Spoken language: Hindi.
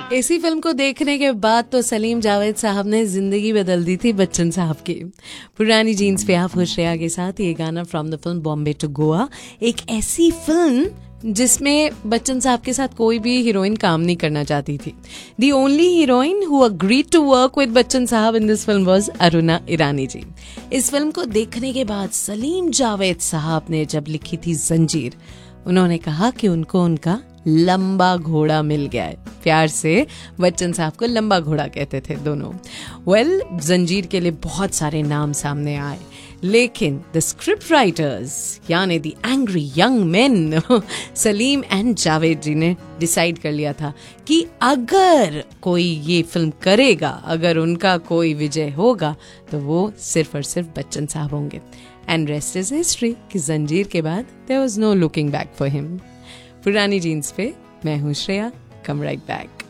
इसी फिल्म को देखने के बाद तो सलीम जावेद साहब ने जिंदगी बदल दी थी बच्चन साहब की। पुरानी जीन्स पे आप खुश श्रेया के साथ ये गाना from the film Bombay to Goa, एक ऐसी फिल्म जिसमें बच्चन साहब के साथ कोई भी हीरोइन काम नहीं करना चाहती थी। The only heroine who agreed to work with Bachchan साहब in this film was Aruna Irani ji. इस फिल्म को देखने के बाद सलीम जावेद साहब ने जब लिखी थी जंजीर, उन्होंने कहा कि उनको उनका लंबा घोड़ा मिल गया है। प्यार से बच्चन साहब को लंबा घोड़ा कहते थे दोनों। जंजीर के लिए बहुत सारे नाम सामने आए, लेकिन द स्क्रिप्ट राइटर्स यानी the angry young main Salim and Javed जी ने डिसाइड कर लिया था कि अगर कोई ये फिल्म करेगा, अगर उनका कोई विजय होगा, तो वो सिर्फ और सिर्फ बच्चन साहब होंगे। एंड रेस्ट इज हिस्ट्री कि जंजीर के बाद there was no looking back for him. पुरानी जीन्स पे मैं हूँ श्रेया, कम राइट बैक।